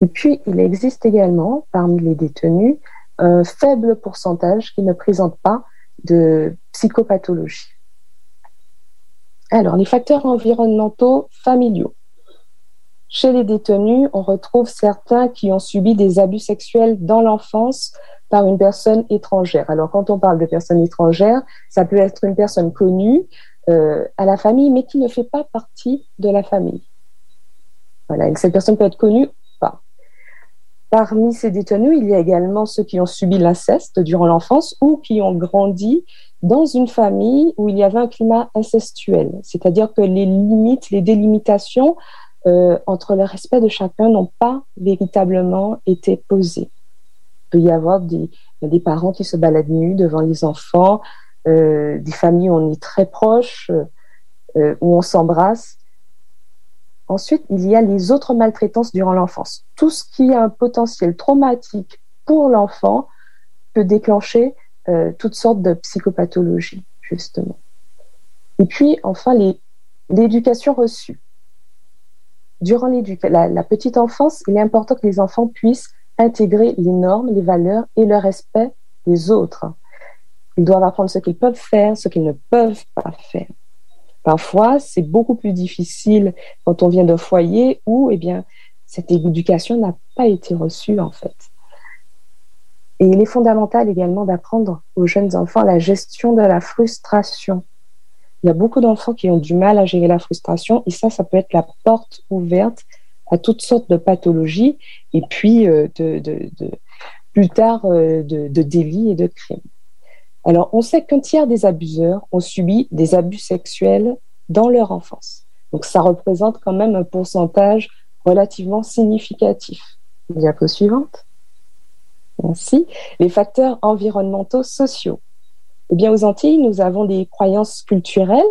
Et puis, il existe également, parmi les détenus, un faible pourcentage qui ne présente pas de psychopathologie. Alors, les facteurs environnementaux familiaux. Chez les détenus, on retrouve certains qui ont subi des abus sexuels dans l'enfance par une personne étrangère. Alors, quand on parle de personne étrangère, ça peut être une personne connue à la famille, mais qui ne fait pas partie de la famille. Voilà, et cette personne peut être connue ou pas. Parmi ces détenus, il y a également ceux qui ont subi l'inceste durant l'enfance ou qui ont grandi dans une famille où il y avait un climat incestuel. C'est-à-dire que les limites, les délimitations entre le respect de chacun n'ont pas véritablement été posées. Il peut y avoir des parents qui se baladent nus devant les enfants, des familles où on est très proches, où on s'embrasse. Ensuite, il y a les autres maltraitances durant l'enfance. Tout ce qui a un potentiel traumatique pour l'enfant peut déclencher toutes sortes de psychopathologies, justement. Et puis, enfin, l'éducation reçue. Durant la petite enfance, il est important que les enfants puissent intégrer les normes, les valeurs et le respect des autres. Ils doivent apprendre ce qu'ils peuvent faire, ce qu'ils ne peuvent pas faire. Parfois, c'est beaucoup plus difficile quand on vient d'un foyer où, cette éducation n'a pas été reçue, en fait. Et il est fondamental également d'apprendre aux jeunes enfants la gestion de la frustration. Il y a beaucoup d'enfants qui ont du mal à gérer la frustration et ça peut être la porte ouverte à toutes sortes de pathologies et puis plus tard de délits et de crimes. Alors, on sait qu'un tiers des abuseurs ont subi des abus sexuels dans leur enfance. Donc, ça représente quand même un pourcentage relativement significatif. Diapo suivante. Merci. Les facteurs environnementaux sociaux. Eh bien, aux Antilles, nous avons des croyances culturelles.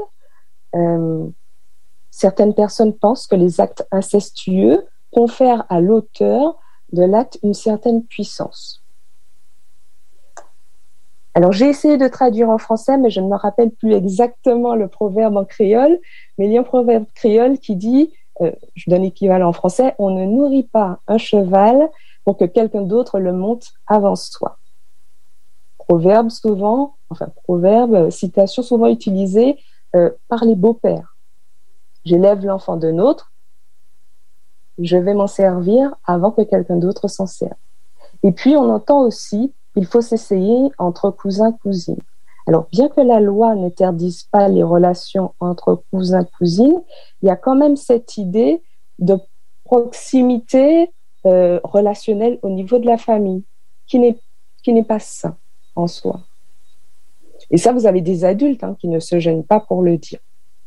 Certaines personnes pensent que les actes incestueux confèrent à l'auteur de l'acte une certaine puissance. Alors, j'ai essayé de traduire en français, mais je ne me rappelle plus exactement le proverbe en créole, mais il y a un proverbe créole qui dit, je donne l'équivalent en français, on ne nourrit pas un cheval pour que quelqu'un d'autre le monte avant soi. Citation souvent utilisée par les beaux-pères. J'élève l'enfant d'un autre, je vais m'en servir avant que quelqu'un d'autre s'en serve. Et puis, on entend aussi il faut s'essayer entre cousins-cousines. Alors, bien que la loi n'interdise pas les relations entre cousins-cousines, il y a quand même cette idée de proximité relationnelle au niveau de la famille, qui n'est pas sain en soi. Et ça, vous avez des adultes qui ne se gênent pas pour le dire.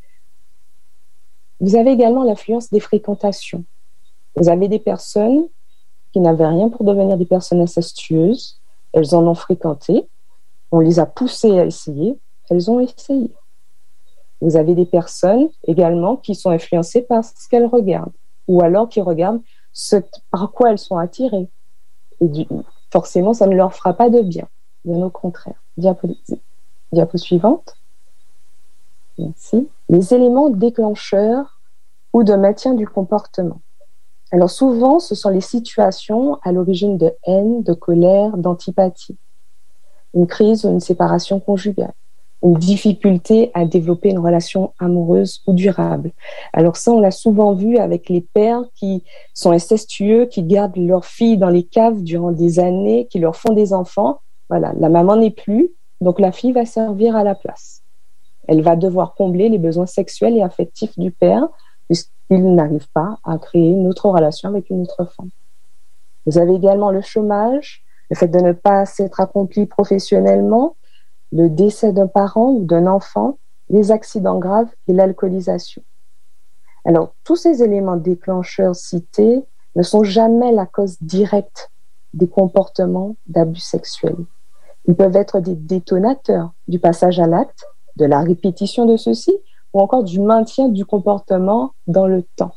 Vous avez également l'influence des fréquentations. Vous avez des personnes qui n'avaient rien pour devenir des personnes incestueuses. Elles en ont fréquenté, on les a poussées à essayer, elles ont essayé. Vous avez des personnes également qui sont influencées par ce qu'elles regardent, ou alors qui regardent par quoi elles sont attirées. Et forcément, ça ne leur fera pas de bien, bien au contraire. Diapo suivante. Merci. Les éléments déclencheurs ou de maintien du comportement. Alors souvent, ce sont les situations à l'origine de haine, de colère, d'antipathie. Une crise ou une séparation conjugale. Une difficulté à développer une relation amoureuse ou durable. Alors ça, on l'a souvent vu avec les pères qui sont incestueux, qui gardent leurs filles dans les caves durant des années, qui leur font des enfants. Voilà, la maman n'est plus, donc la fille va servir à la place. Elle va devoir combler les besoins sexuels et affectifs du père, puisqu'il n'arrive pas à créer une autre relation avec une autre femme. Vous avez également le chômage, le fait de ne pas s'être accompli professionnellement, le décès d'un parent ou d'un enfant, les accidents graves et l'alcoolisation. Alors, tous ces éléments déclencheurs cités ne sont jamais la cause directe des comportements d'abus sexuels. Ils peuvent être des détonateurs du passage à l'acte, de la répétition de ceci, ou encore du maintien du comportement dans le temps.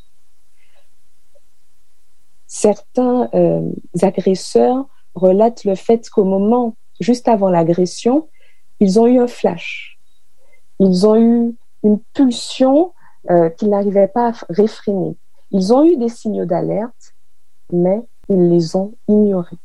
Certains agresseurs relatent le fait qu'au moment, juste avant l'agression, ils ont eu un flash. Ils ont eu une pulsion qu'ils n'arrivaient pas à réfréner. Ils ont eu des signaux d'alerte, mais ils les ont ignorés.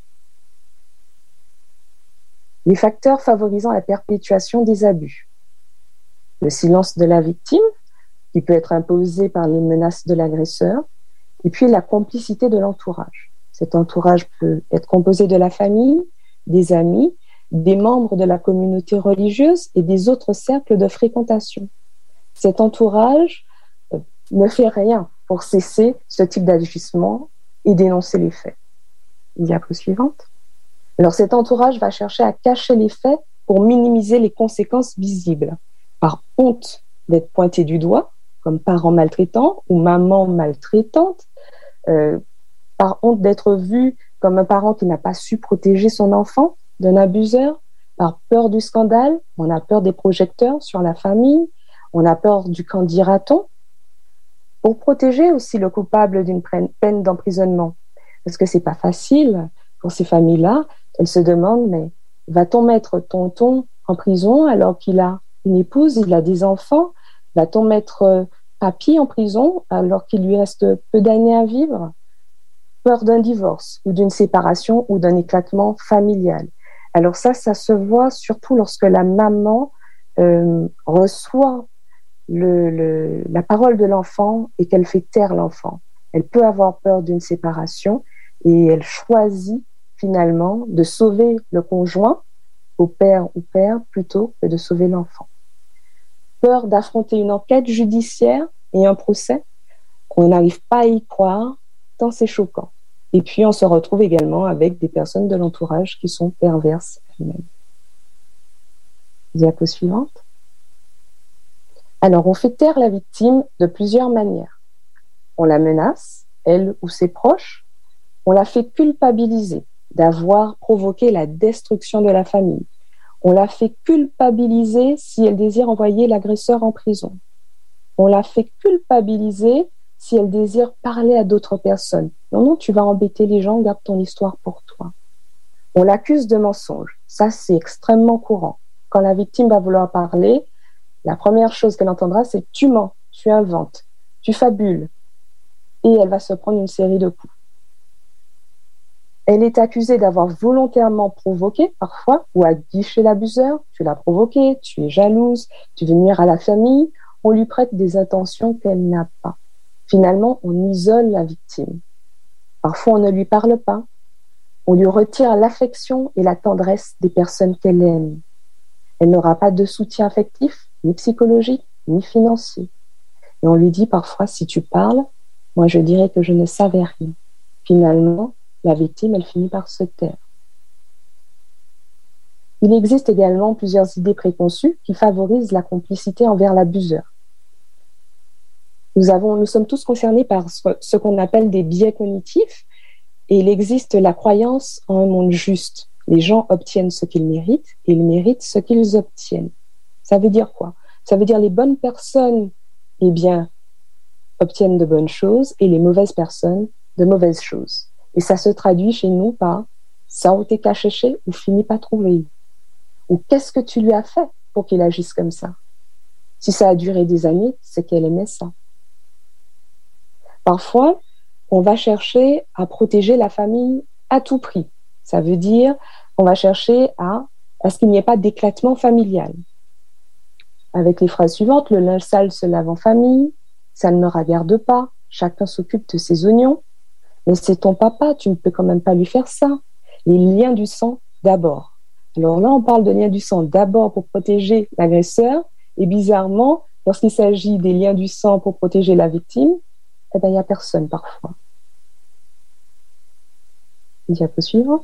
Les facteurs favorisant la perpétuation des abus. Le silence de la victime, qui peut être imposé par les menaces de l'agresseur, et puis la complicité de l'entourage. Cet entourage peut être composé de la famille, des amis, des membres de la communauté religieuse et des autres cercles de fréquentation. Cet entourage ne fait rien pour cesser ce type d'agissement et dénoncer les faits. Diapo suivante. Alors cet entourage va chercher à cacher les faits pour minimiser les conséquences visibles, par honte d'être pointé du doigt, comme parent maltraitant ou maman maltraitante, par honte d'être vu comme un parent qui n'a pas su protéger son enfant d'un abuseur, par peur du scandale, on a peur des projecteurs sur la famille, on a peur du qu'en dira-t-on, pour protéger aussi le coupable d'une peine d'emprisonnement. Parce que c'est pas facile pour ces familles-là, elles se demandent, mais va-t-on mettre tonton en prison alors qu'il a une épouse, il a des enfants? Va-t-on mettre papy en prison alors qu'il lui reste peu d'années à vivre? Peur d'un divorce ou d'une séparation ou d'un éclatement familial. Alors ça se voit surtout lorsque la maman reçoit la parole de l'enfant et qu'elle fait taire l'enfant. Elle peut avoir peur d'une séparation et elle choisit finalement de sauver le conjoint, au père ou père, plutôt que de sauver l'enfant. Peur d'affronter une enquête judiciaire et un procès, on n'arrive pas à y croire, tant c'est choquant. Et puis on se retrouve également avec des personnes de l'entourage qui sont perverses elles-mêmes. Diapo suivante. Alors on fait taire la victime de plusieurs manières. On la menace, elle ou ses proches, on la fait culpabiliser d'avoir provoqué la destruction de la famille. On la fait culpabiliser si elle désire envoyer l'agresseur en prison. On la fait culpabiliser si elle désire parler à d'autres personnes. Non, non, tu vas embêter les gens, garde ton histoire pour toi. On l'accuse de mensonge. Ça, c'est extrêmement courant. Quand la victime va vouloir parler, la première chose qu'elle entendra, c'est « tu mens, tu inventes, tu fabules ». Et elle va se prendre une série de coups. Elle est accusée d'avoir volontairement provoqué, parfois, ou aguiché l'abuseur. Tu l'as provoqué, tu es jalouse, tu veux nuire à la famille. On lui prête des intentions qu'elle n'a pas. Finalement, on isole la victime. Parfois, on ne lui parle pas. On lui retire l'affection et la tendresse des personnes qu'elle aime. Elle n'aura pas de soutien affectif, ni psychologique, ni financier. Et on lui dit parfois, si tu parles, moi je dirais que je ne savais rien. Finalement, la victime, elle finit par se taire. Il existe également plusieurs idées préconçues qui favorisent la complicité envers l'abuseur. Nous sommes tous concernés par ce qu'on appelle des biais cognitifs et il existe la croyance en un monde juste. Les gens obtiennent ce qu'ils méritent et ils méritent ce qu'ils obtiennent. Ça veut dire quoi? Ça veut dire les bonnes personnes, obtiennent de bonnes choses et les mauvaises personnes, de mauvaises choses. Et ça se traduit chez nous par ça a été caché ou fini pas trouvé. Ou qu'est-ce que tu lui as fait pour qu'il agisse comme ça? Si ça a duré des années, c'est qu'elle aimait ça. Parfois, on va chercher à protéger la famille à tout prix. Ça veut dire qu'on va chercher à ce qu'il n'y ait pas d'éclatement familial. Avec les phrases suivantes, le linge sale se lave en famille, ça ne me regarde pas, chacun s'occupe de ses oignons. Mais c'est ton papa, tu ne peux quand même pas lui faire ça. Les liens du sang d'abord. Alors là, on parle de liens du sang d'abord pour protéger l'agresseur, et bizarrement, lorsqu'il s'agit des liens du sang pour protéger la victime, il n'y a personne parfois. Diapo suivante.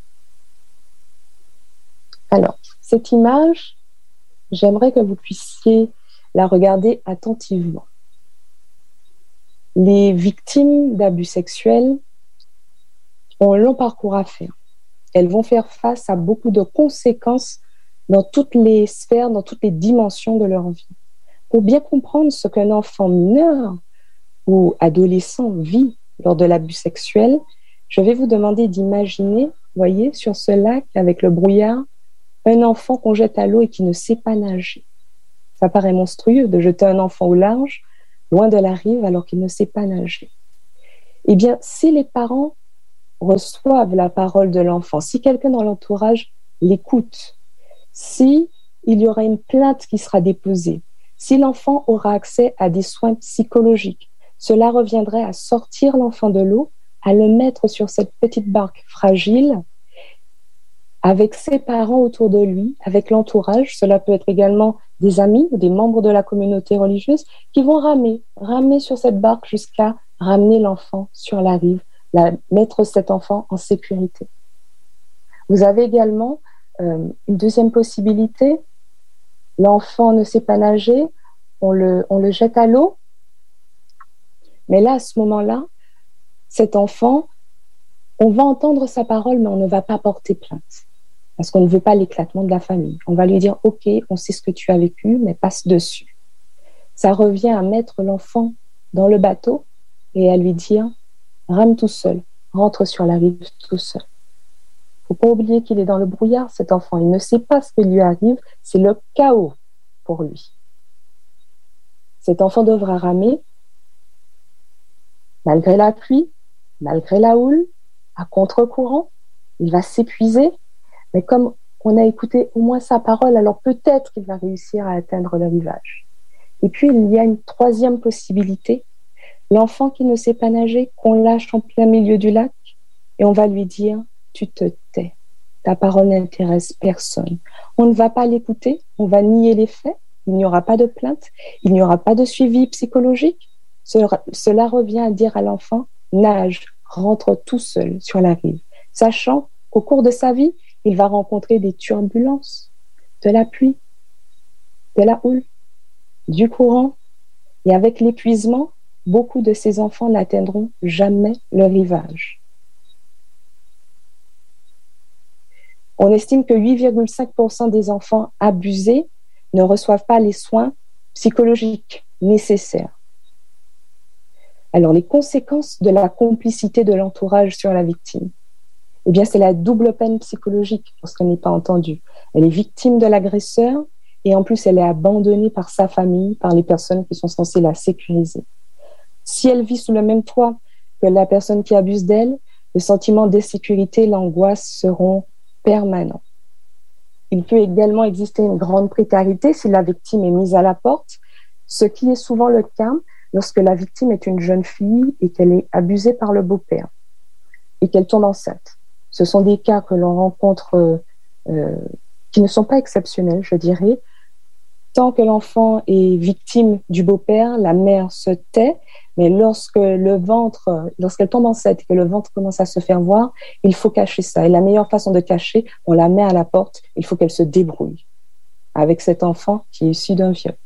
Alors, cette image, j'aimerais que vous puissiez la regarder attentivement. Les victimes d'abus sexuels ont un long parcours à faire. Elles vont faire face à beaucoup de conséquences dans toutes les sphères, dans toutes les dimensions de leur vie. Pour bien comprendre ce qu'un enfant mineur ou adolescent vit lors de l'abus sexuel, je vais vous demander d'imaginer, voyez, sur ce lac avec le brouillard, un enfant qu'on jette à l'eau et qui ne sait pas nager. Ça paraît monstrueux de jeter un enfant au large, loin de la rive, alors qu'il ne sait pas nager. Eh bien, si les parents reçoivent la parole de l'enfant, si quelqu'un dans l'entourage l'écoute, si il y aura une plainte qui sera déposée, si l'enfant aura accès à des soins psychologiques, cela reviendrait à sortir l'enfant de l'eau, à le mettre sur cette petite barque fragile, avec ses parents autour de lui, avec l'entourage. Cela peut être également des amis ou des membres de la communauté religieuse qui vont ramer sur cette barque jusqu'à ramener l'enfant sur la rive, mettre cet enfant en sécurité. Vous avez également une deuxième possibilité. L'enfant ne sait pas nager, on le jette à l'eau. Mais là, à ce moment-là, cet enfant, on va entendre sa parole, mais on ne va pas porter plainte. Parce qu'on ne veut pas l'éclatement de la famille. On va lui dire, OK, on sait ce que tu as vécu, mais passe dessus. Ça revient à mettre l'enfant dans le bateau et à lui dire, rame tout seul, rentre sur la rive tout seul. Il ne faut pas oublier qu'il est dans le brouillard, cet enfant. Il ne sait pas ce qui lui arrive. C'est le chaos pour lui. Cet enfant devra ramer malgré la pluie, malgré la houle, à contre-courant. Il va s'épuiser. Mais comme on a écouté au moins sa parole, alors peut-être qu'il va réussir à atteindre le rivage. Et puis, il y a une troisième possibilité. L'enfant qui ne sait pas nager, qu'on lâche en plein milieu du lac, et on va lui dire, tu te tais. Ta parole n'intéresse personne. On ne va pas l'écouter, on va nier les faits, il n'y aura pas de plainte, il n'y aura pas de suivi psychologique. Cela revient à dire à l'enfant, nage, rentre tout seul sur la rive, sachant qu'au cours de sa vie, il va rencontrer des turbulences, de la pluie, de la houle, du courant. Et avec l'épuisement, beaucoup de ces enfants n'atteindront jamais le rivage. On estime que 8,5% des enfants abusés ne reçoivent pas les soins psychologiques nécessaires. Alors, les conséquences de la complicité de l'entourage sur la victime, eh bien, c'est la double peine psychologique lorsqu'elle n'est pas entendue. Elle est victime de l'agresseur et en plus, elle est abandonnée par sa famille, par les personnes qui sont censées la sécuriser. Si elle vit sous le même toit que la personne qui abuse d'elle, le sentiment d'insécurité, l'angoisse seront permanents. Il peut également exister une grande précarité si la victime est mise à la porte, ce qui est souvent le cas lorsque la victime est une jeune fille et qu'elle est abusée par le beau-père et qu'elle tombe enceinte. Ce sont des cas que l'on rencontre qui ne sont pas exceptionnels, je dirais. Tant que l'enfant est victime du beau-père, la mère se tait, mais lorsqu'elle tombe enceinte et que le ventre commence à se faire voir, il faut cacher ça. Et la meilleure façon de cacher, on la met à la porte, il faut qu'elle se débrouille avec cet enfant qui est issu d'un viol.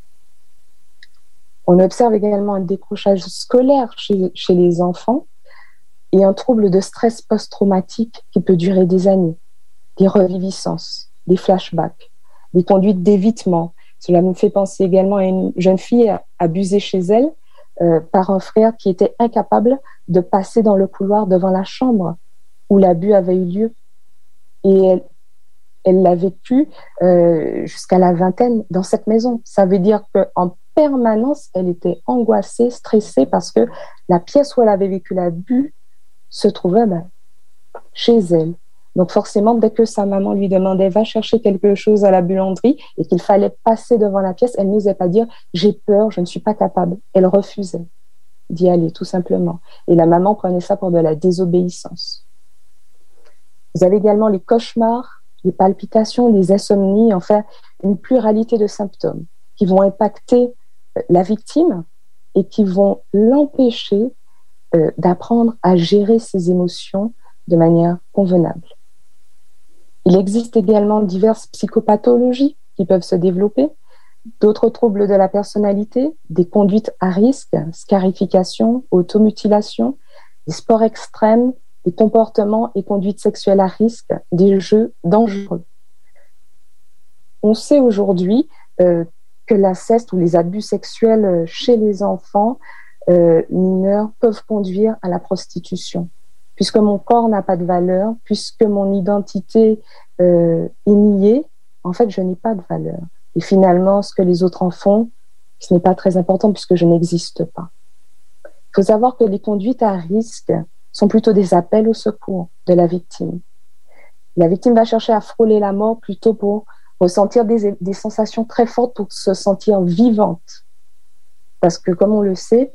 On observe également un décrochage scolaire chez les enfants et un trouble de stress post-traumatique qui peut durer des années, des reviviscences, des flashbacks, des conduites d'évitement. Cela me fait penser également à une jeune fille abusée chez elle par un frère qui était incapable de passer dans le couloir devant la chambre où l'abus avait eu lieu. Et elle l'a vécu jusqu'à la vingtaine dans cette maison. Ça veut dire qu'en permanence, elle était angoissée, stressée parce que la pièce où elle avait vécu l'abus se trouvait chez elle. Donc forcément, dès que sa maman lui demandait « va chercher quelque chose à la buanderie » et qu'il fallait passer devant la pièce, elle n'osait pas dire « j'ai peur, je ne suis pas capable ». Elle refusait d'y aller, tout simplement. Et la maman prenait ça pour de la désobéissance. Vous avez également les cauchemars, les palpitations, les insomnies, enfin une pluralité de symptômes qui vont impacter la victime et qui vont l'empêcher d'apprendre à gérer ses émotions de manière convenable. Il existe également diverses psychopathologies qui peuvent se développer, d'autres troubles de la personnalité, des conduites à risque, scarification, automutilation, des sports extrêmes, des comportements et conduites sexuelles à risque, des jeux dangereux. On sait aujourd'hui que l'inceste ou les abus sexuels chez les enfants mineurs peuvent conduire à la prostitution. Puisque mon corps n'a pas de valeur, puisque mon identité est niée, en fait, je n'ai pas de valeur. Et finalement, ce que les autres en font, ce n'est pas très important puisque je n'existe pas. Il faut savoir que les conduites à risque sont plutôt des appels au secours de la victime. La victime va chercher à frôler la mort plutôt pour ressentir des sensations très fortes, pour se sentir vivante. Parce que, comme on le sait,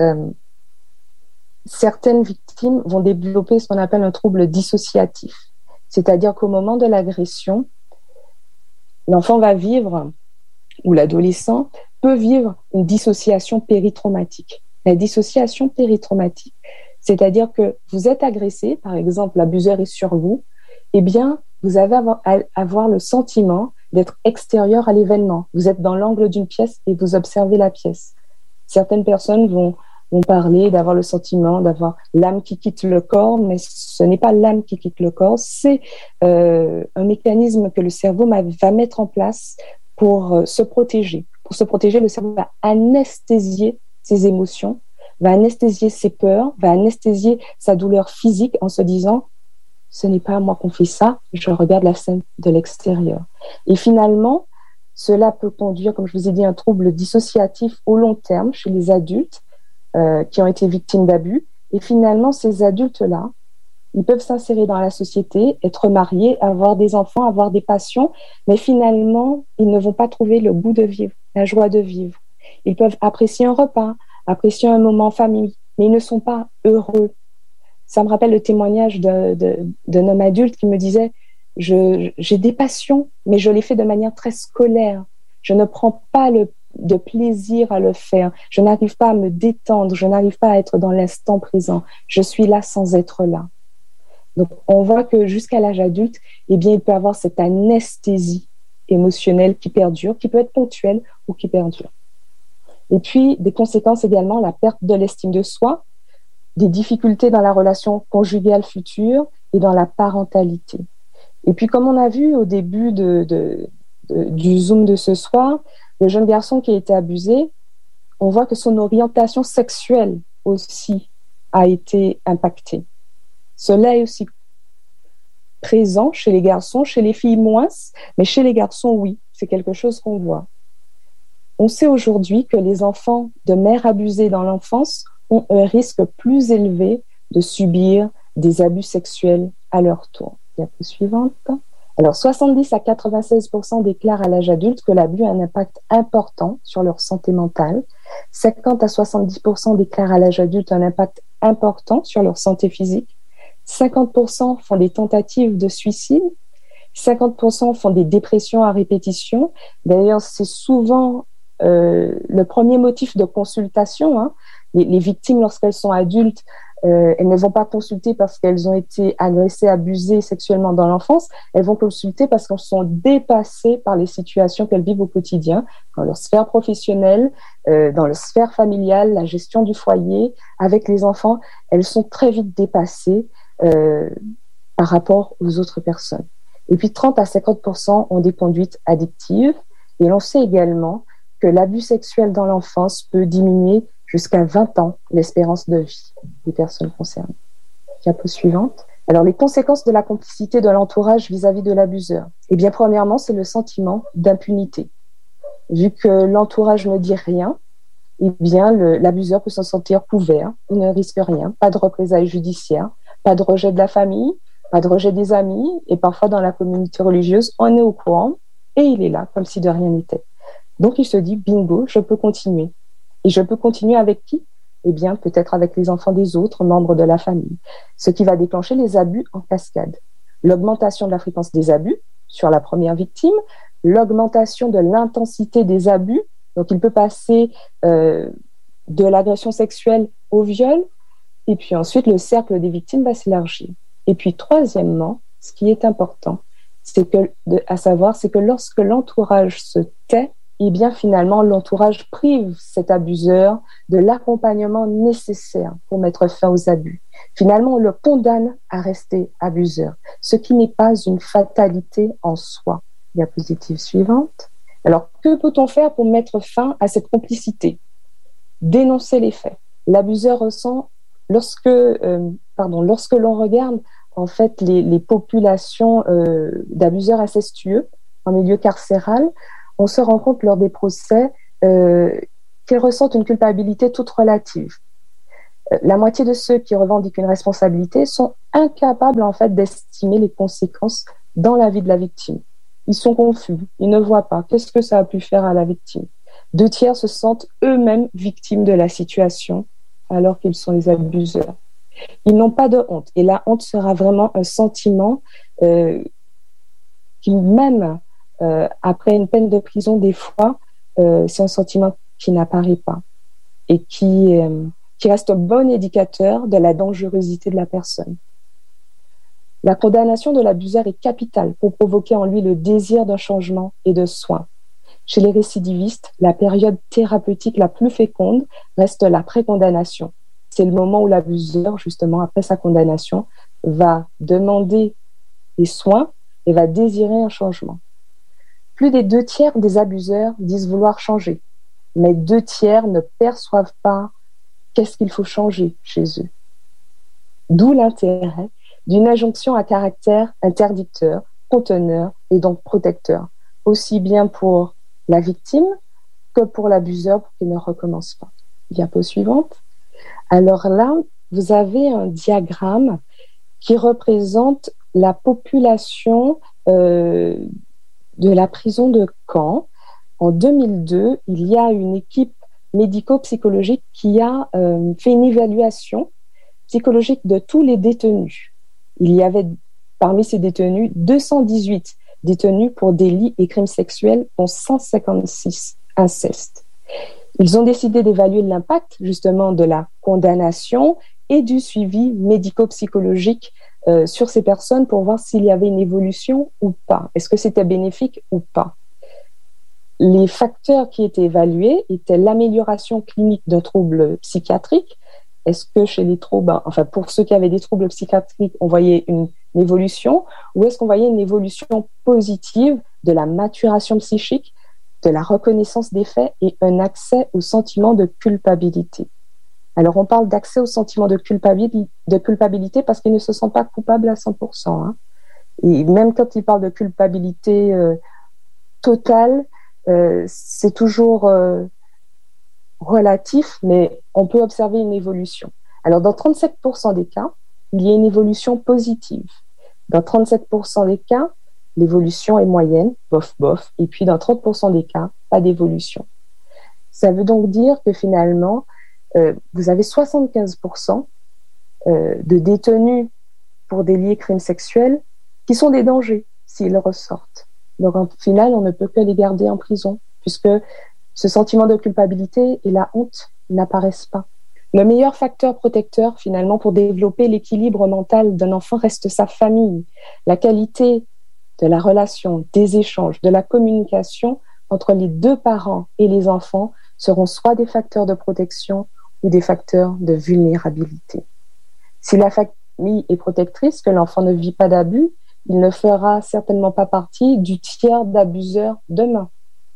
certaines victimes vont développer ce qu'on appelle un trouble dissociatif. C'est-à-dire qu'au moment de l'agression, l'enfant va vivre, ou l'adolescent peut vivre une dissociation péritraumatique. La dissociation péritraumatique, c'est-à-dire que vous êtes agressé, par exemple, l'abuseur est sur vous, eh bien, vous allez avoir le sentiment d'être extérieur à l'événement. Vous êtes dans l'angle d'une pièce et vous observez la pièce. Certaines personnes vont parler d'avoir le sentiment d'avoir l'âme qui quitte le corps, mais ce n'est pas l'âme qui quitte le corps, c'est un mécanisme que le cerveau va mettre en place pour se protéger. Pour se protéger, le cerveau va anesthésier ses émotions, va anesthésier ses peurs, va anesthésier sa douleur physique en se disant « ce n'est pas à moi qu'on fait ça, je regarde la scène de l'extérieur ». Et finalement, cela peut conduire, comme je vous ai dit, à un trouble dissociatif au long terme chez les adultes qui ont été victimes d'abus. Et finalement, ces adultes-là, ils peuvent s'insérer dans la société, être mariés, avoir des enfants, avoir des passions, mais finalement, ils ne vont pas trouver le goût de vivre, la joie de vivre. Ils peuvent apprécier un repas, apprécier un moment en famille, mais ils ne sont pas heureux. Ça me rappelle le témoignage d'un homme adulte qui me disait « j'ai des passions, mais je les fais de manière très scolaire. Je ne prends pas de plaisir à le faire. Je n'arrive pas à me détendre. Je n'arrive pas à être dans l'instant présent. Je suis là sans être là. » Donc, on voit que jusqu'à l'âge adulte, eh bien, il peut y avoir cette anesthésie émotionnelle qui perdure, qui peut être ponctuelle ou qui perdure. Et puis, des conséquences également, la perte de l'estime de soi, des difficultés dans la relation conjugale future et dans la parentalité. Et puis, comme on a vu au début du Zoom de ce soir, le jeune garçon qui a été abusé, on voit que son orientation sexuelle aussi a été impactée. Cela est aussi présent chez les garçons, chez les filles moins, mais chez les garçons, oui, c'est quelque chose qu'on voit. On sait aujourd'hui que les enfants de mères abusées dans l'enfance ont un risque plus élevé de subir des abus sexuels à leur tour. Diapo suivante. Alors, 70 à 96% déclarent à l'âge adulte que l'abus a un impact important sur leur santé mentale. 50 à 70% déclarent à l'âge adulte un impact important sur leur santé physique. 50% font des tentatives de suicide. 50% font des dépressions à répétition. D'ailleurs, c'est souvent le premier motif de consultation. Hein. Les victimes, lorsqu'elles sont adultes, elles ne vont pas consulter parce qu'elles ont été agressées, abusées sexuellement dans l'enfance. Elles vont consulter parce qu'elles sont dépassées par les situations qu'elles vivent au quotidien, dans leur sphère professionnelle, dans leur sphère familiale, la gestion du foyer, avec les enfants. Elles sont très vite dépassées par rapport aux autres personnes. Et puis 30 à 50% ont des conduites addictives. Et l'on sait également que l'abus sexuel dans l'enfance peut diminuer jusqu'à 20 ans l'espérance de vie des personnes concernées. Diapo suivante. Alors, les conséquences de la complicité de l'entourage vis-à-vis de l'abuseur. Eh bien, premièrement, c'est le sentiment d'impunité. Vu que l'entourage ne dit rien, eh bien, l'abuseur peut s'en sentir couvert, il ne risque rien, pas de représailles judiciaires, pas de rejet de la famille, pas de rejet des amis, et parfois dans la communauté religieuse, on est au courant, et il est là, comme si de rien n'était. Donc, il se dit, bingo, je peux continuer. Et je peux continuer avec qui? Eh bien, peut-être avec les enfants des autres membres de la famille. Ce qui va déclencher les abus en cascade. L'augmentation de la fréquence des abus sur la première victime, l'augmentation de l'intensité des abus. Donc, il peut passer de l'agression sexuelle au viol. Et puis ensuite, le cercle des victimes va s'élargir. Et puis, troisièmement, ce qui est important, c'est que lorsque l'entourage se tait, eh bien, finalement, l'entourage prive cet abuseur de l'accompagnement nécessaire pour mettre fin aux abus. Finalement, on le condamne à rester abuseur, ce qui n'est pas une fatalité en soi. Diapositive suivante. Alors, que peut-on faire pour mettre fin à cette complicité? Dénoncer les faits. L'abuseur ressent, lorsque l'on regarde en fait les populations d'abuseurs incestueux en milieu carcéral, on se rend compte lors des procès qu'ils ressentent une culpabilité toute relative. La moitié de ceux qui revendiquent une responsabilité sont incapables en fait d'estimer les conséquences dans la vie de la victime. Ils sont confus, ils ne voient pas. Qu'est-ce que ça a pu faire à la victime? 2 tiers se sentent eux-mêmes victimes de la situation alors qu'ils sont les abuseurs. Ils n'ont pas de honte. Et la honte sera vraiment un sentiment qui, même après une peine de prison, des fois, c'est un sentiment qui n'apparaît pas et qui reste un bon indicateur de la dangerosité de la personne. La condamnation de l'abuseur est capitale pour provoquer en lui le désir d'un changement et de soins. Chez les récidivistes, la période thérapeutique la plus féconde reste la pré-condamnation. C'est le moment où l'abuseur, justement, après sa condamnation, va demander des soins et va désirer un changement. Plus des 2 tiers des abuseurs disent vouloir changer, mais 2 tiers ne perçoivent pas qu'est-ce qu'il faut changer chez eux. D'où l'intérêt d'une injonction à caractère interdicteur, conteneur et donc protecteur, aussi bien pour la victime que pour l'abuseur pour qu'il ne recommence pas. Diapo suivante. Alors là, vous avez un diagramme qui représente la population de la prison de Caen. En 2002, il y a une équipe médico-psychologique qui a fait une évaluation psychologique de tous les détenus. Il y avait parmi ces détenus 218 détenus pour délits et crimes sexuels, dont 156 incestes. Ils ont décidé d'évaluer l'impact justement de la condamnation et du suivi médico-psychologique sur ces personnes pour voir s'il y avait une évolution ou pas. Est-ce que c'était bénéfique ou pas? Les facteurs qui étaient évalués étaient l'amélioration clinique d'un trouble psychiatrique. Est-ce que chez les troubles, enfin pour ceux qui avaient des troubles psychiatriques, on voyait une évolution, ou est-ce qu'on voyait une évolution positive de la maturation psychique, de la reconnaissance des faits et un accès au sentiment de culpabilité? Alors on parle d'accès au sentiment de culpabilité parce qu'ils ne se sentent pas coupables à 100%. Hein. Et même quand ils parlent de culpabilité totale, c'est toujours relatif, mais on peut observer une évolution. Alors, dans 37% des cas, il y a une évolution positive. Dans 37% des cas, l'évolution est moyenne, bof, et puis dans 30% des cas, pas d'évolution. Ça veut donc dire que finalement, vous avez 75% de détenus pour délits et crimes sexuels qui sont des dangers s'ils ressortent. Donc, en final, on ne peut que les garder en prison, puisque ce sentiment de culpabilité et la honte n'apparaissent pas. Le meilleur facteur protecteur, finalement, pour développer l'équilibre mental d'un enfant reste sa famille. La qualité de la relation, des échanges, de la communication entre les deux parents et les enfants seront soit des facteurs de protection ou des facteurs de vulnérabilité. Si la famille est protectrice, que l'enfant ne vit pas d'abus, il ne fera certainement pas partie du tiers d'abuseurs demain.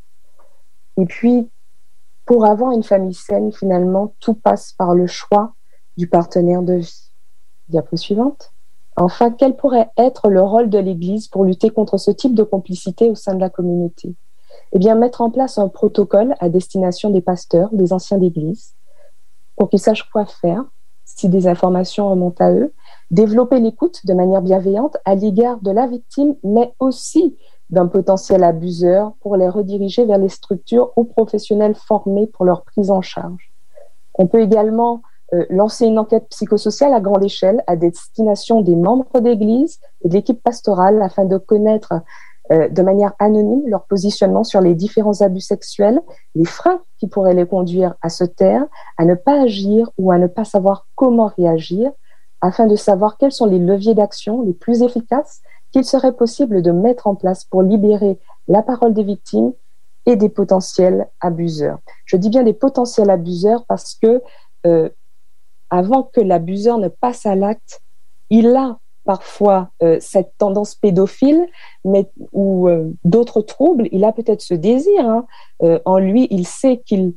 Et puis, pour avoir une famille saine, finalement, tout passe par le choix du partenaire de vie. Diapo suivante. Enfin, quel pourrait être le rôle de l'Église pour lutter contre ce type de complicité au sein de la communauté? Eh bien, mettre en place un protocole à destination des pasteurs, des anciens d'Église, pour qu'ils sachent quoi faire si des informations remontent à eux, développer l'écoute de manière bienveillante à l'égard de la victime, mais aussi d'un potentiel abuseur pour les rediriger vers les structures ou professionnels formés pour leur prise en charge. On peut également lancer une enquête psychosociale à grande échelle à destination des membres d'Église et de l'équipe pastorale afin de connaître de manière anonyme leur positionnement sur les différents abus sexuels, les freins qui pourraient les conduire à se taire, à ne pas agir ou à ne pas savoir comment réagir, afin de savoir quels sont les leviers d'action les plus efficaces qu'il serait possible de mettre en place pour libérer la parole des victimes et des potentiels abuseurs. Je dis bien des potentiels abuseurs parce que avant que l'abuseur ne passe à l'acte, il a parfois cette tendance pédophile, ou d'autres troubles. Il a peut-être ce désir. Hein. En lui, il sait qu'il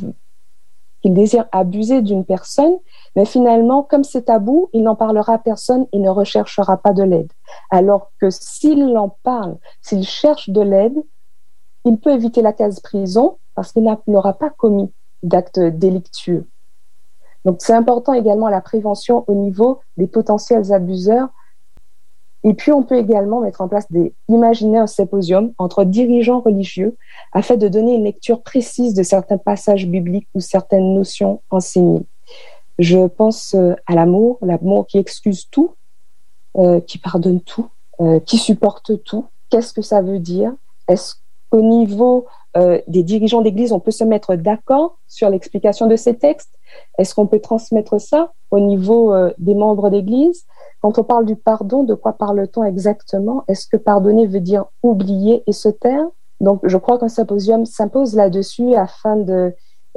désire abuser d'une personne, mais finalement, comme c'est tabou, il n'en parlera à personne et ne recherchera pas de l'aide. Alors que s'il en parle, s'il cherche de l'aide, il peut éviter la case prison parce qu'il n'aura pas commis d'actes délictueux. Donc, c'est important également la prévention au niveau des potentiels abuseurs. Et puis, on peut également mettre en place imaginer un symposium entre dirigeants religieux afin de donner une lecture précise de certains passages bibliques ou certaines notions enseignées. Je pense à l'amour qui excuse tout, qui pardonne tout, qui supporte tout. Qu'est-ce que ça veut dire? Est-ce qu'au niveau des dirigeants d'église, on peut se mettre d'accord sur l'explication de ces textes? Est-ce qu'on peut transmettre ça au niveau des membres d'église? Quand on parle du pardon, de quoi parle-t-on exactement? Est-ce que pardonner veut dire oublier et se taire? Donc, je crois qu'un symposium s'impose là-dessus afin de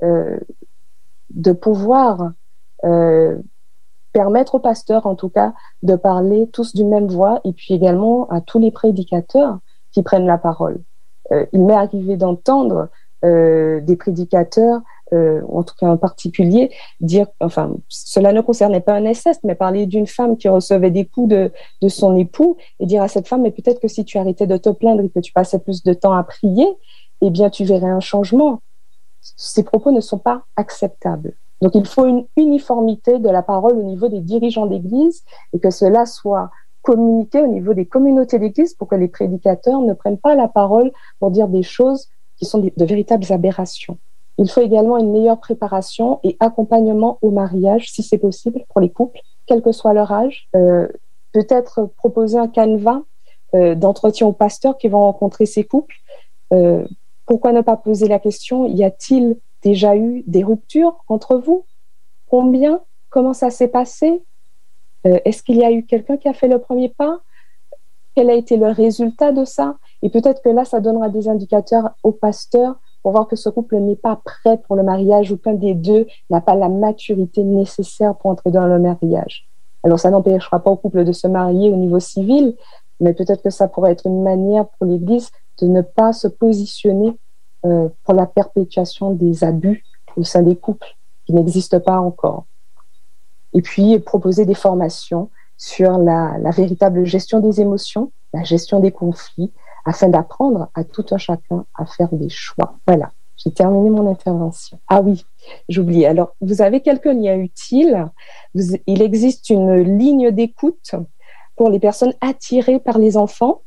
pouvoir permettre aux pasteurs, en tout cas, de parler tous d'une même voix, et puis également à tous les prédicateurs qui prennent la parole. Il m'est arrivé d'entendre des prédicateurs, en tout cas en particulier, dire, enfin, cela ne concernait pas un inceste, mais parler d'une femme qui recevait des coups de son époux et dire à cette femme, mais peut-être que si tu arrêtais de te plaindre et que tu passais plus de temps à prier, eh bien, tu verrais un changement. Ces propos ne sont pas acceptables. Donc, il faut une uniformité de la parole au niveau des dirigeants d'église et que cela soit communiqué au niveau des communautés d'église pour que les prédicateurs ne prennent pas la parole pour dire des choses qui sont de véritables aberrations. Il faut également une meilleure préparation et accompagnement au mariage, si c'est possible, pour les couples, quel que soit leur âge. Peut-être proposer un canevas d'entretien aux pasteurs qui vont rencontrer ces couples. Pourquoi ne pas poser la question, y a-t-il déjà eu des ruptures entre vous? Combien? Comment ça s'est passé? Est-ce qu'il y a eu quelqu'un qui a fait le premier pas? Quel a été le résultat de ça? Et peut-être que là, ça donnera des indicateurs aux pasteurs pour voir que ce couple n'est pas prêt pour le mariage ou qu'un des deux n'a pas la maturité nécessaire pour entrer dans le mariage. Alors, ça n'empêchera pas au couple de se marier au niveau civil, mais peut-être que ça pourrait être une manière pour l'Église de ne pas se positionner pour la perpétuation des abus au sein des couples qui n'existent pas encore. Et puis, proposer des formations sur la véritable gestion des émotions, la gestion des conflits, afin d'apprendre à tout un chacun à faire des choix. Voilà, j'ai terminé mon intervention. Ah oui, j'oublie. Alors, vous avez quelques liens utiles. Il existe une ligne d'écoute pour les personnes attirées par les enfants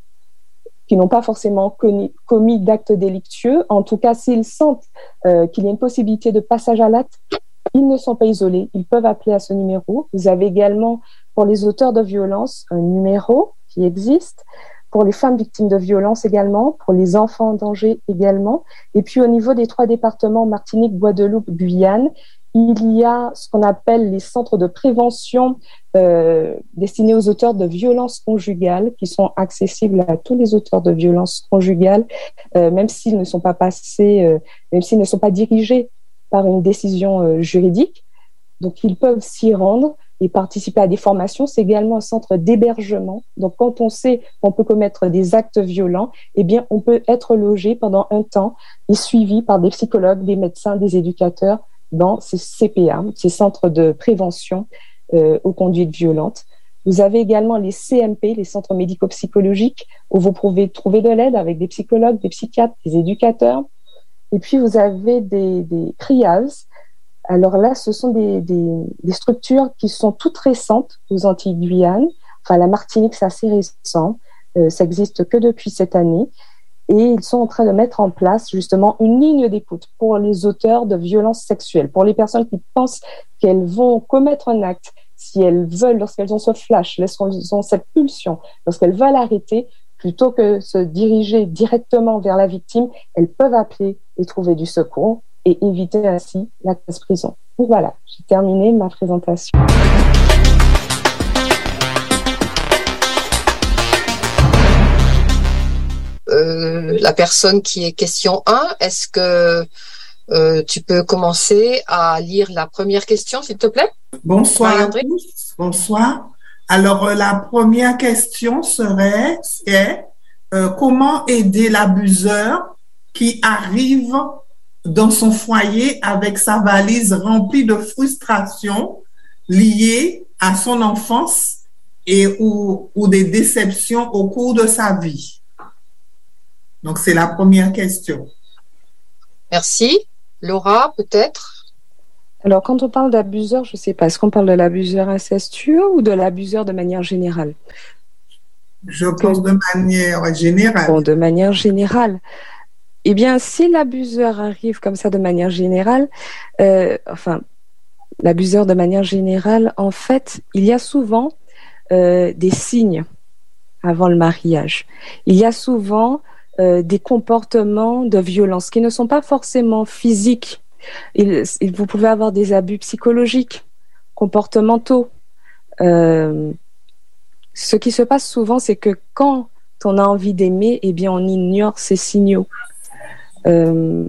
qui n'ont pas forcément commis d'actes délictueux. En tout cas, s'ils sentent qu'il y a une possibilité de passage à l'acte, ils ne sont pas isolés. Ils peuvent appeler à ce numéro. Vous avez également, pour les auteurs de violences, un numéro qui existe. Pour les femmes victimes de violences également, pour les enfants en danger également. Et puis au niveau des 3 départements, Martinique, Guadeloupe, Guyane, il y a ce qu'on appelle les centres de prévention destinés aux auteurs de violences conjugales qui sont accessibles à tous les auteurs de violences conjugales, même s'ils ne sont pas même s'ils ne sont pas dirigés par une décision juridique. Donc, ils peuvent s'y rendre et participer à des formations. C'est également un centre d'hébergement. Donc, quand on sait qu'on peut commettre des actes violents, eh bien, on peut être logé pendant un temps et suivi par des psychologues, des médecins, des éducateurs dans ces CPA, ces centres de prévention aux conduites violentes. Vous avez également les CMP, les centres médico-psychologiques, où vous pouvez trouver de l'aide avec des psychologues, des psychiatres, des éducateurs. Et puis, vous avez des CRIAS. Alors là, ce sont des structures qui sont toutes récentes aux Antilles-Guyane. Enfin, la Martinique, c'est assez récent. Ça existe que depuis cette année. Et ils sont en train de mettre en place justement une ligne d'écoute pour les auteurs de violences sexuelles, pour les personnes qui pensent qu'elles vont commettre un acte, si elles veulent, lorsqu'elles ont ce flash, lorsqu'elles ont cette pulsion, lorsqu'elles veulent arrêter, plutôt que se diriger directement vers la victime, elles peuvent appeler et trouver du secours et éviter ainsi la casse-prison. Donc voilà, j'ai terminé ma présentation. La personne qui est question 1, est-ce que tu peux commencer à lire la première question, s'il te plaît? Bonsoir à tous. Bonsoir. Alors, la première question est comment aider l'abuseur qui arrive dans son foyer avec sa valise remplie de frustration liées à son enfance ou des déceptions au cours de sa vie. Donc, c'est la première question. Merci. Laura, peut-être? Alors, quand on parle d'abuseur, je ne sais pas, est-ce qu'on parle de l'abuseur incestueux ou de l'abuseur de manière générale? Je pense de manière générale. Bon, de manière générale. Eh bien, si l'abuseur arrive comme ça de manière générale, l'abuseur de manière générale, en fait, il y a souvent des signes avant le mariage. Il y a souvent des comportements de violence qui ne sont pas forcément physiques. Vous pouvez avoir des abus psychologiques, comportementaux. Ce qui se passe souvent, c'est que quand on a envie d'aimer, eh bien, on ignore ces signaux. Même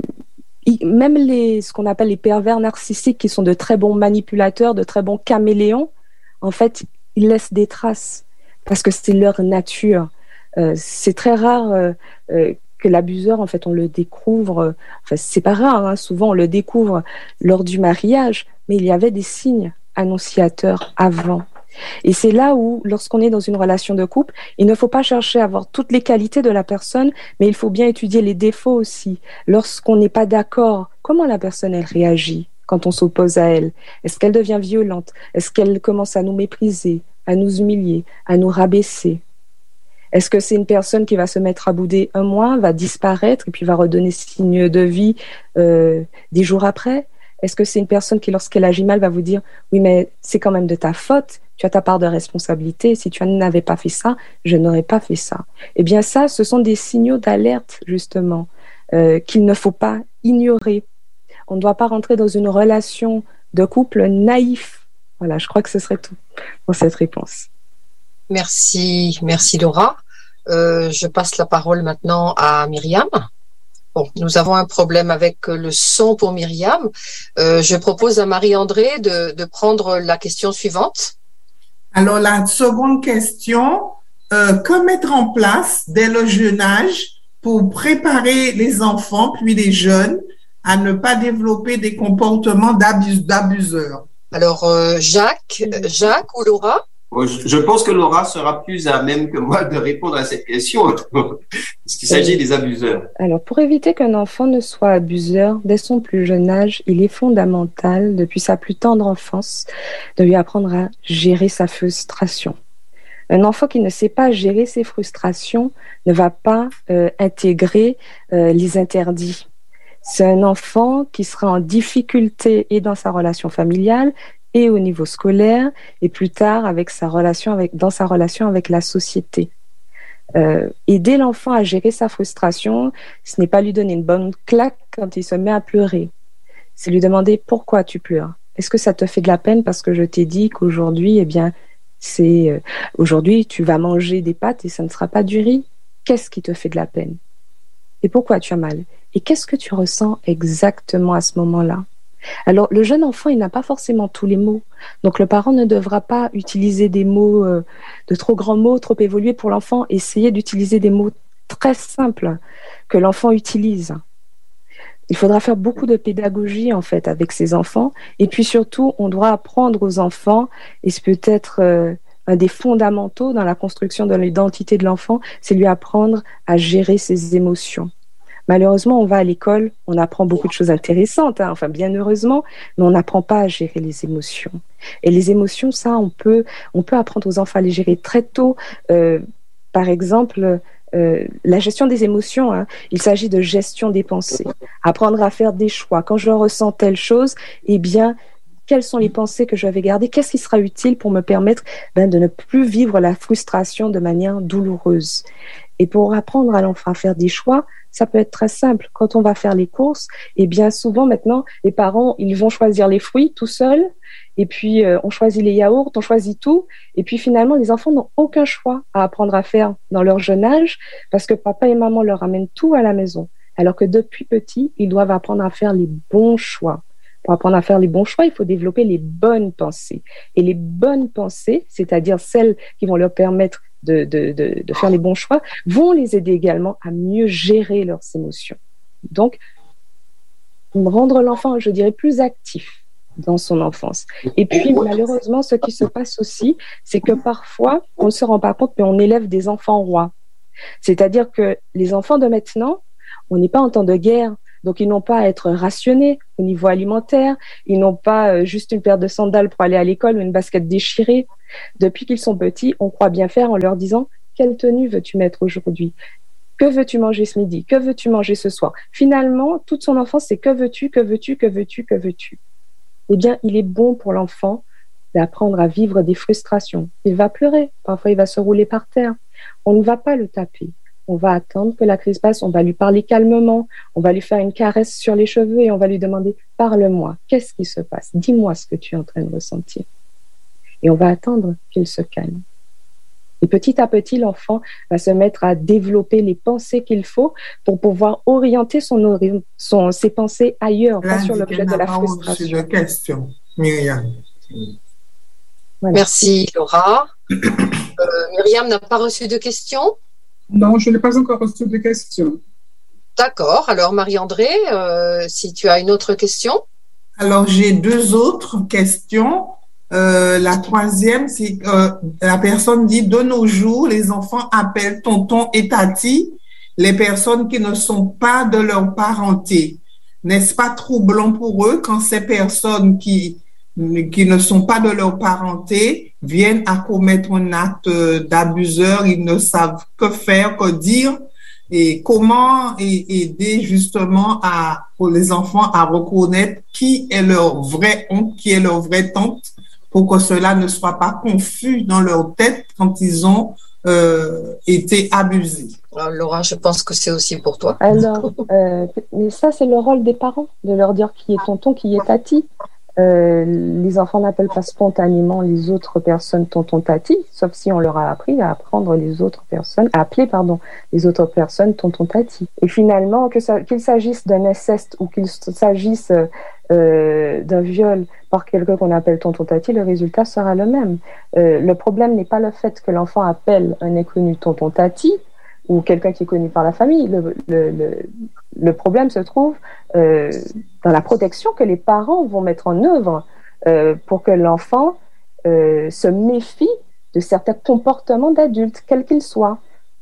ce qu'on appelle les pervers narcissiques, qui sont de très bons manipulateurs, de très bons caméléons, en fait, ils laissent des traces parce que c'est leur nature. C'est très rare que l'abuseur, en fait, on le découvre. Enfin, c'est pas rare, hein, souvent on le découvre lors du mariage, mais il y avait des signes annonciateurs avant. Et c'est là où, lorsqu'on est dans une relation de couple, il ne faut pas chercher à voir toutes les qualités de la personne, mais il faut bien étudier les défauts aussi. Lorsqu'on n'est pas d'accord, comment la personne elle réagit quand on s'oppose à elle? Est-ce qu'elle devient violente? Est-ce qu'elle commence à nous mépriser, à nous humilier, à nous rabaisser? Est-ce que c'est une personne qui va se mettre à bouder un mois, va disparaître et puis va redonner signe de vie des jours après? Est-ce que c'est une personne qui, lorsqu'elle agit mal, va vous dire « Oui, mais c'est quand même de ta faute, tu as ta part de responsabilité, si tu n'avais pas fait ça, je n'aurais pas fait ça. » Eh bien ça, ce sont des signaux d'alerte, justement, qu'il ne faut pas ignorer. On ne doit pas rentrer dans une relation de couple naïf. Voilà, je crois que ce serait tout pour cette réponse. Merci Laura. Je passe la parole maintenant à Myriam. Bon, nous avons un problème avec le son pour Myriam. Je propose à Marie-André de prendre la question suivante. Alors, la seconde question, que mettre en place dès le jeune âge pour préparer les enfants puis les jeunes à ne pas développer des comportements d'abuseurs? Alors, Jacques ou Laura? Je pense que Laura sera plus à même que moi de répondre à cette question, parce qu'il s'agit des abuseurs. Alors, pour éviter qu'un enfant ne soit abuseur dès son plus jeune âge, il est fondamental, depuis sa plus tendre enfance, de lui apprendre à gérer sa frustration. Un enfant qui ne sait pas gérer ses frustrations ne va pas intégrer les interdits. C'est un enfant qui sera en difficulté et dans sa relation familiale et au niveau scolaire, et plus tard dans sa relation avec la société. Aider l'enfant à gérer sa frustration, ce n'est pas lui donner une bonne claque quand il se met à pleurer. C'est lui demander pourquoi tu pleures. Est-ce que ça te fait de la peine parce que je t'ai dit qu'aujourd'hui, eh bien, aujourd'hui tu vas manger des pâtes et ça ne sera pas du riz? Qu'est-ce qui te fait de la peine? Et pourquoi tu as mal? Et qu'est-ce que tu ressens exactement à ce moment-là? Alors, le jeune enfant, il n'a pas forcément tous les mots. Donc, le parent ne devra pas utiliser des mots, de trop grands mots, trop évolués pour l'enfant. Essayer d'utiliser des mots très simples que l'enfant utilise. Il faudra faire beaucoup de pédagogie, en fait, avec ses enfants. Et puis, surtout, on doit apprendre aux enfants, et c'est peut-être un des fondamentaux dans la construction de l'identité de l'enfant, c'est lui apprendre à gérer ses émotions. Malheureusement, on va à l'école, on apprend beaucoup de choses intéressantes, hein, enfin bien heureusement, mais on n'apprend pas à gérer les émotions. Et les émotions, ça, on peut apprendre aux enfants à les gérer très tôt. Par exemple, la gestion des émotions, hein, il s'agit de gestion des pensées. Apprendre à faire des choix. Quand je ressens telle chose, eh bien, quelles sont les pensées que je vais garder? Qu'est-ce qui sera utile pour me permettre de ne plus vivre la frustration de manière douloureuse? Et pour apprendre à l'enfant à faire des choix, ça peut être très simple. Quand on va faire les courses, et bien souvent maintenant, les parents, ils vont choisir les fruits tout seuls, et puis on choisit les yaourts, on choisit tout, et puis finalement, les enfants n'ont aucun choix à apprendre à faire dans leur jeune âge, parce que papa et maman leur amènent tout à la maison. Alors que depuis petit, ils doivent apprendre à faire les bons choix. Pour apprendre à faire les bons choix, il faut développer les bonnes pensées. Et les bonnes pensées, c'est-à-dire celles qui vont leur permettre de faire les bons choix, vont les aider également à mieux gérer leurs émotions. Donc, rendre l'enfant, je dirais, plus actif dans son enfance. Et puis, malheureusement, ce qui se passe aussi, c'est que parfois, on ne se rend pas compte, mais on élève des enfants rois. C'est-à-dire que les enfants de maintenant, on n'est pas en temps de guerre, Donc, ils n'ont pas à être rationnés au niveau alimentaire. Ils n'ont pas juste une paire de sandales pour aller à l'école ou une basket déchirée. Depuis qu'ils sont petits, on croit bien faire en leur disant « Quelle tenue veux-tu mettre aujourd'hui ? Que veux-tu manger ce midi ? Que veux-tu manger ce soir ?» Finalement, toute son enfance, c'est « Que veux-tu ? Que veux-tu ? Que veux-tu ? Que veux-tu ?» Eh bien, il est bon pour l'enfant d'apprendre à vivre des frustrations. Il va pleurer, parfois il va se rouler par terre. On ne va pas le taper. On va attendre que la crise passe, on va lui parler calmement, on va lui faire une caresse sur les cheveux et on va lui demander « Parle-moi, qu'est-ce qui se passe ? Dis-moi ce que tu es en train de ressentir. » Et on va attendre qu'il se calme. Et petit à petit, l'enfant va se mettre à développer les pensées qu'il faut pour pouvoir orienter ses pensées ailleurs, pas sur l'objet de la frustration. De question, Myriam. Voilà. Merci, Laura. Myriam n'a pas reçu de questions ? Non, je n'ai pas encore reçu de questions. D'accord. Alors, Marie-André, si tu as une autre question. Alors, j'ai 2 autres questions. La troisième, c'est la personne dit « De nos jours, les enfants appellent tonton et tati les personnes qui ne sont pas de leur parenté. N'est-ce pas troublant pour eux quand ces personnes qui ne sont pas de leur parenté viennent à commettre un acte d'abuseur, ils ne savent que faire, que dire, et comment aider justement pour les enfants à reconnaître qui est leur vrai oncle, qui est leur vraie tante, pour que cela ne soit pas confus dans leur tête quand ils ont été abusés. Alors, Laura, je pense que c'est aussi pour toi. Alors, mais ça, c'est le rôle des parents, de leur dire qui est tonton, qui est tati. Les enfants n'appellent pas spontanément les autres personnes tonton tati, sauf si on leur a appris à apprendre les autres personnes, à appeler les autres personnes tonton tati. Et finalement, qu'il s'agisse d'un inceste ou qu'il s'agisse d'un viol par quelqu'un qu'on appelle tonton tati, le résultat sera le même. Le problème n'est pas le fait que l'enfant appelle un inconnu tonton tati ou quelqu'un qui est connu par la famille. Le problème se trouve dans la protection que les parents vont mettre en œuvre pour que l'enfant se méfie de certains comportements d'adultes, quels qu'ils soient.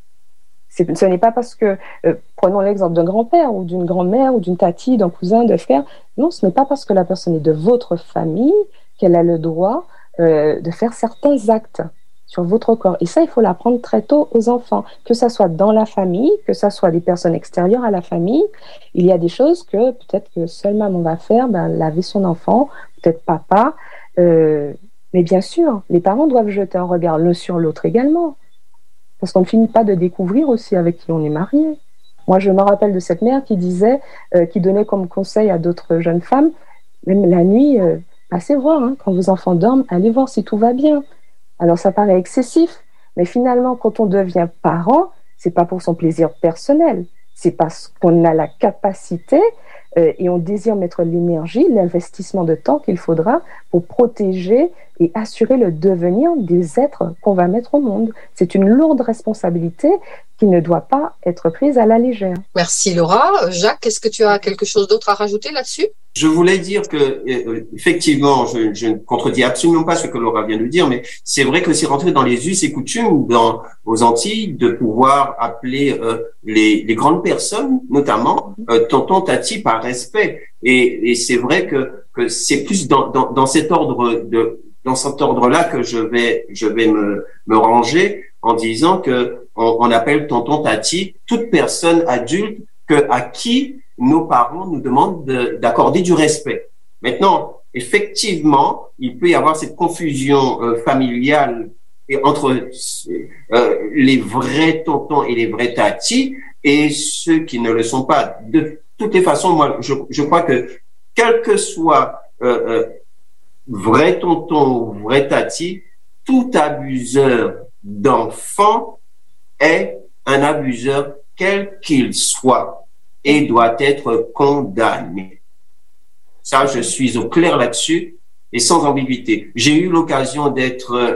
Ce n'est pas parce que, prenons l'exemple d'un grand-père ou d'une grand-mère ou d'une tati, d'un cousin, d'un frère, non, ce n'est pas parce que la personne est de votre famille qu'elle a le droit de faire certains actes sur votre corps. Et ça, il faut l'apprendre très tôt aux enfants, que ça soit dans la famille, que ça soit des personnes extérieures à la famille. Il y a des choses que peut-être que seule maman va faire, laver son enfant, peut-être papa. Mais bien sûr, les parents doivent jeter un regard l'un sur l'autre également. Parce qu'on ne finit pas de découvrir aussi avec qui on est marié. Moi, je me rappelle de cette mère qui disait, qui donnait comme conseil à d'autres jeunes femmes, même la nuit, passez voir, quand vos enfants dorment, allez voir si tout va bien. Alors, ça paraît excessif, mais finalement, quand on devient parent, c'est pas pour son plaisir personnel, c'est parce qu'on a la capacité et on désire mettre l'énergie, l'investissement de temps qu'il faudra pour protéger et assurer le devenir des êtres qu'on va mettre au monde. C'est une lourde responsabilité qui ne doit pas être prise à la légère. Merci Laura. Jacques, est-ce que tu as quelque chose d'autre à rajouter là-dessus ? Je voulais dire que, effectivement, je ne contredis absolument pas ce que Laura vient de dire, mais c'est vrai que c'est rentré dans les us et coutumes aux Antilles de pouvoir appeler les grandes personnes, notamment tonton, tati, par respect. Et c'est vrai que c'est plus dans cet ordre-là que je vais me ranger en disant que on appelle tonton, tati toute personne adulte à qui nos parents nous demandent d'accorder du respect. Maintenant, effectivement, il peut y avoir cette confusion familiale entre les vrais tontons et les vrais tatis et ceux qui ne le sont pas. De toutes les façons, moi, je crois que quel que soit vrai tonton ou vrai tati, tout abuseur d'enfant est un abuseur quel qu'il soit et doit être condamné. Ça, je suis au clair là-dessus et sans ambiguïté. J'ai eu l'occasion d'être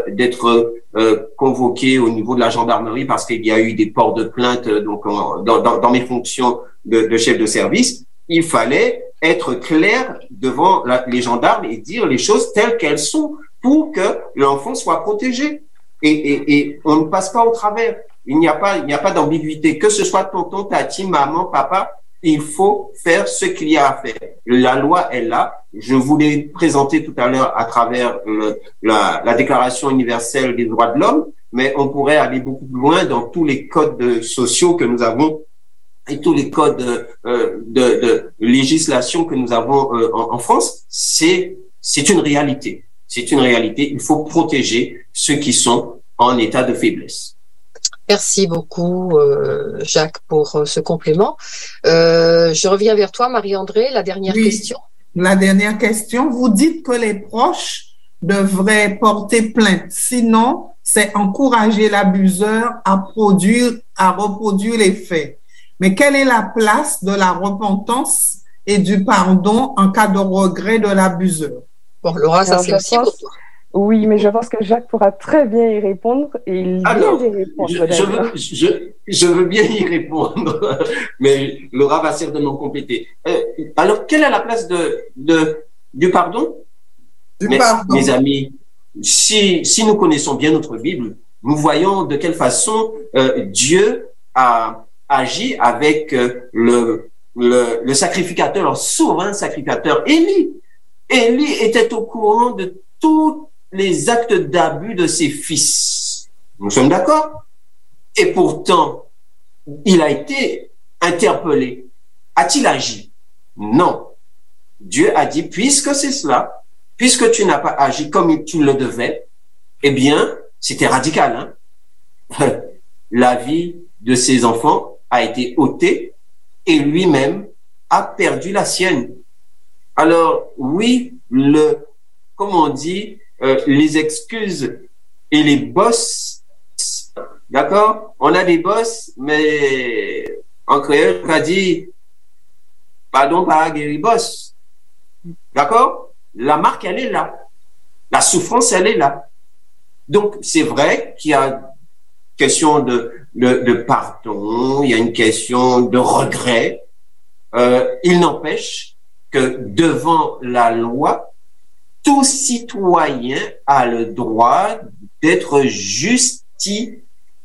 convoqué au niveau de la gendarmerie parce qu'il y a eu des ports de plainte donc dans mes fonctions de chef de service. Il fallait être clair devant les gendarmes et dire les choses telles qu'elles sont pour que l'enfant soit protégé. Et on ne passe pas au travers. Il n'y a pas d'ambiguïté. Que ce soit tonton, tati, maman, papa, il faut faire ce qu'il y a à faire. La loi est là. Je vous l'ai présenté tout à l'heure à travers la Déclaration universelle des droits de l'homme, mais on pourrait aller beaucoup plus loin dans tous les codes sociaux que nous avons et tous les codes de législation que nous avons en France. C'est une réalité. C'est une réalité. Il faut protéger ceux qui sont en état de faiblesse. Merci beaucoup, Jacques, pour ce complément. Je reviens vers toi, Marie-André, la dernière question. La dernière question. Vous dites que les proches devraient porter plainte. Sinon, c'est encourager l'abuseur à reproduire les faits. Mais quelle est la place de la repentance et du pardon en cas de regret de l'abuseur? Bon, Laura, ça c'est aussi pour toi. Oui, mais je pense que Jacques pourra très bien y répondre et il vient d'y répondre. Je veux bien y répondre, mais Laura va certainement compléter. Alors, quelle est la place du pardon? Mes amis, si nous connaissons bien notre Bible, nous voyons de quelle façon Dieu a agi avec le sacrificateur, le souverain sacrificateur Élie. Élie était au courant de tous les actes d'abus de ses fils. Nous sommes d'accord? Et pourtant, il a été interpellé. A-t-il agi? Non. Dieu a dit, puisque c'est cela, puisque tu n'as pas agi comme tu le devais, eh bien, c'était radical, hein? La vie de ses enfants a été ôtée et lui-même a perdu la sienne. Alors, oui, comment on dit, les excuses et les bosses, d'accord? On a des bosses, mais en créole, on a dit, pardon, pas guéri boss. D'accord? La marque, elle est là. La souffrance, elle est là. Donc, c'est vrai qu'il y a une question de pardon, il y a une question de regret. Il n'empêche que devant la loi, tout citoyen a le droit d'être justifié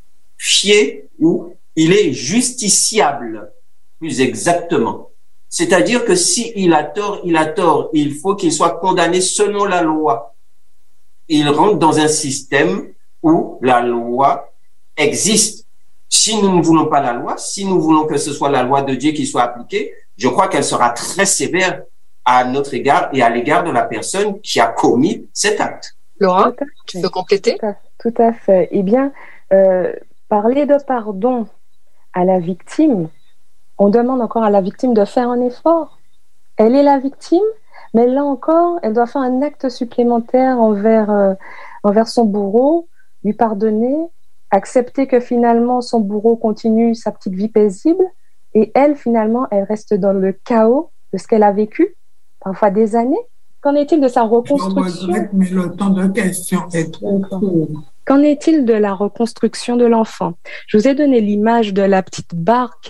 ou il est justiciable, plus exactement. C'est-à-dire que s'il a tort, il a tort. Il faut qu'il soit condamné selon la loi. Il rentre dans un système où la loi existe. Si nous ne voulons pas la loi, si nous voulons que ce soit la loi de Dieu qui soit appliquée, je crois qu'elle sera très sévère à notre égard et à l'égard de la personne qui a commis cet acte. Laura, tu peux compléter? Tout à fait. Eh bien, parler de pardon à la victime, on demande encore à la victime de faire un effort. Elle est la victime, mais là encore, elle doit faire un acte supplémentaire envers son bourreau, lui pardonner, accepter que finalement son bourreau continue sa petite vie paisible et elle, finalement, elle reste dans le chaos de ce qu'elle a vécu, parfois des années. Qu'en est-il de sa reconstruction? Je regrette, mais le temps de question est trop court. Qu'en est-il de la reconstruction de l'enfant? Je vous ai donné l'image de la petite barque.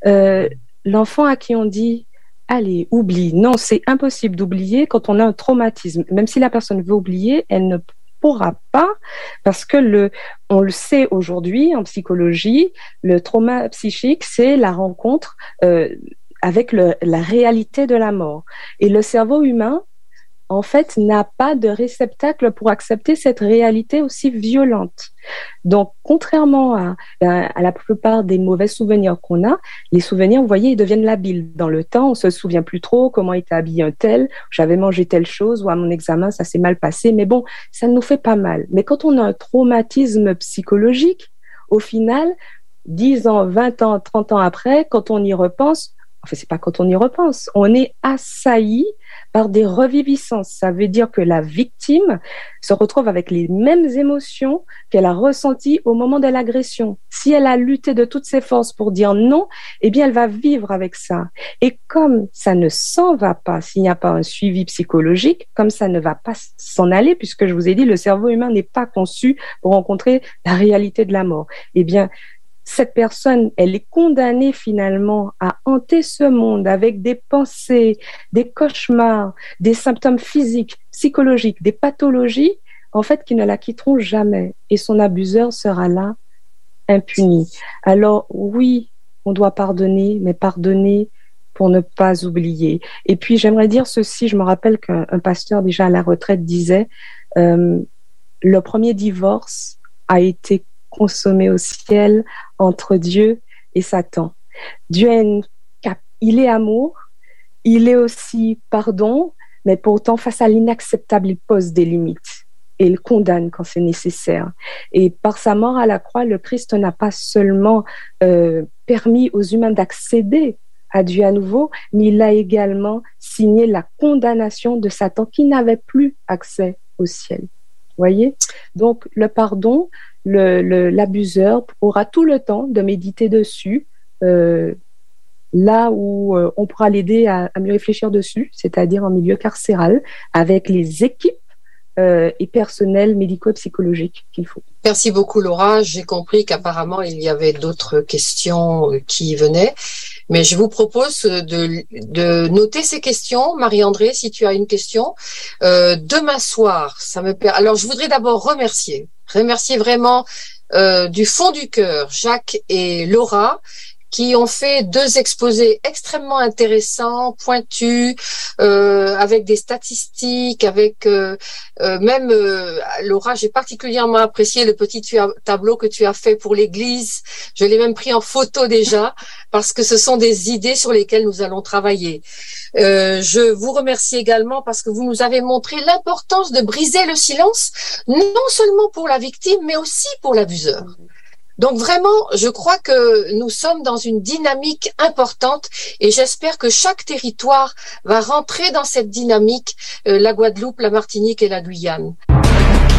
L'enfant à qui on dit « Allez, oublie ». Non, c'est impossible d'oublier quand on a un traumatisme. Même si la personne veut oublier, elle ne pourra pas parce que on le sait aujourd'hui en psychologie, le trauma psychique, c'est la rencontre avec la réalité de la mort. Et le cerveau humain, en fait, n'a pas de réceptacle pour accepter cette réalité aussi violente. Donc, contrairement à la plupart des mauvais souvenirs qu'on a, les souvenirs, vous voyez, ils deviennent labiles. Dans le temps, on se souvient plus trop comment était habillé un tel, j'avais mangé telle chose, ou à mon examen, ça s'est mal passé. Mais bon, ça nous fait pas mal. Mais quand on a un traumatisme psychologique, au final, 10 ans, 20 ans, 30 ans après, quand on y repense, enfin, c'est pas quand on y repense, on est assailli par des reviviscences. Ça veut dire que la victime se retrouve avec les mêmes émotions qu'elle a ressenties au moment de l'agression. Si elle a lutté de toutes ses forces pour dire non, eh bien, elle va vivre avec ça. Et comme ça ne s'en va pas, s'il n'y a pas un suivi psychologique, comme ça ne va pas s'en aller, puisque je vous ai dit, le cerveau humain n'est pas conçu pour rencontrer la réalité de la mort. Eh bien, cette personne, elle est condamnée finalement à hanter ce monde avec des pensées, des cauchemars, des symptômes physiques, psychologiques, des pathologies, en fait, qui ne la quitteront jamais. Et son abuseur sera là, impuni. Alors oui, on doit pardonner, mais pardonner pour ne pas oublier. Et puis, j'aimerais dire ceci, je me rappelle qu'un pasteur déjà à la retraite disait, le premier divorce a été consommé au ciel entre Dieu et Satan. Dieu il est amour, il est aussi pardon, mais pourtant, face à l'inacceptable, il pose des limites et il condamne quand c'est nécessaire. Et par sa mort à la croix, le Christ n'a pas seulement permis aux humains d'accéder à Dieu à nouveau, mais il a également signé la condamnation de Satan qui n'avait plus accès au ciel. Voyez? Donc, le pardon, l'abuseur aura tout le temps de méditer dessus, là où on pourra l'aider à mieux réfléchir dessus, c'est-à-dire en milieu carcéral, avec les équipes et personnels médicaux et psychologiques qu'il faut. Merci beaucoup Laura, j'ai compris qu'apparemment il y avait d'autres questions qui venaient, mais je vous propose de noter ces questions. Marie-André, si tu as une question, demain soir, alors je voudrais d'abord remercier vraiment du fond du cœur Jacques et Laura, qui ont fait 2 exposés extrêmement intéressants, pointus, avec des statistiques, avec même Laura, j'ai particulièrement apprécié le petit tableau que tu as fait pour l'église. Je l'ai même pris en photo déjà, parce que ce sont des idées sur lesquelles nous allons travailler. Je vous remercie également parce que vous nous avez montré l'importance de briser le silence, non seulement pour la victime, mais aussi pour l'abuseur. Donc vraiment, je crois que nous sommes dans une dynamique importante et j'espère que chaque territoire va rentrer dans cette dynamique, la Guadeloupe, la Martinique et la Guyane.